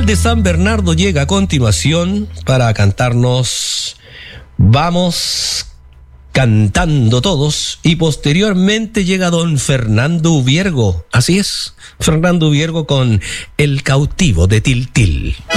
Coral de San Bernardo llega a continuación para cantarnos Vamos cantando todos, y posteriormente llega don Fernando Ubiergo. Así es, Fernando Ubiergo con El cautivo de Tiltil.